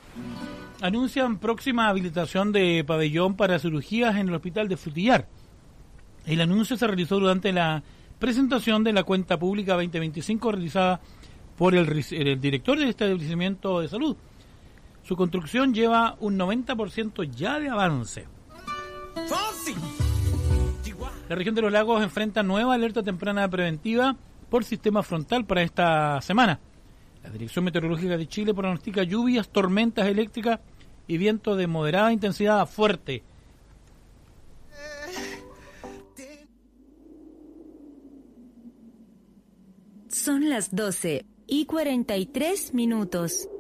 anuncian próxima habilitación de pabellón para cirugías en el hospital de Frutillar. El anuncio se realizó durante la presentación de la cuenta pública 2025 realizada por el director del establecimiento de salud. Su construcción lleva un 90% ya de avance. La región de los lagos enfrenta nueva alerta temprana preventiva por sistema frontal para esta semana. La Dirección Meteorológica de Chile pronostica lluvias, tormentas eléctricas y viento de moderada intensidad a fuerte. Son las 12:43.